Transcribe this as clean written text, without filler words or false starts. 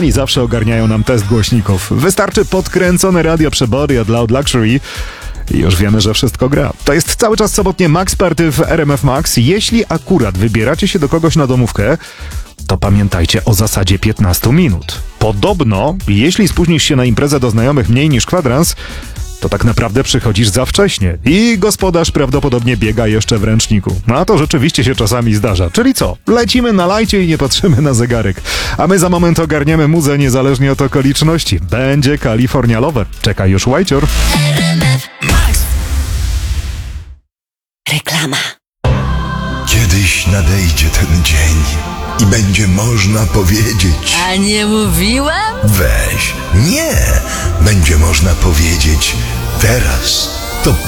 Oni zawsze ogarniają nam test głośników. Wystarczy podkręcone radioprzybory od Loud Luxury i już wiemy, że wszystko gra. To jest cały czas sobotnie Max Party w RMF Max. Jeśli akurat wybieracie się do kogoś na domówkę, to pamiętajcie o zasadzie 15 minut. Podobno, jeśli spóźnisz się na imprezę do znajomych mniej niż kwadrans, to tak naprawdę przychodzisz za wcześnie i gospodarz prawdopodobnie biega jeszcze w ręczniku. No a to rzeczywiście się czasami zdarza. Czyli co? Lecimy na lajcie i nie patrzymy na zegarek. A my za moment ogarniemy muzę niezależnie od okoliczności. Będzie California Lover. Czeka już Łajcior. Reklama. Kiedyś nadejdzie ten dzień i będzie można powiedzieć: A nie mówiłam? weź, nie, będzie można powiedzieć: teraz